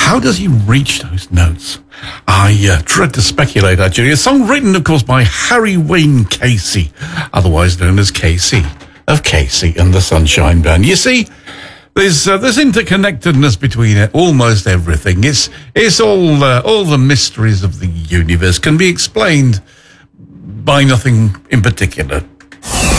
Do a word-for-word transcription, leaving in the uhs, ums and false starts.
How does he reach those notes? I uh, dread to speculate, actually. A song written, of course, by Harry Wayne Casey, otherwise known as K C, of Casey and the Sunshine Band. You see, there's uh, there's interconnectedness between it, almost everything. It's it's all uh, all the mysteries of the universe can be explained by nothing in particular.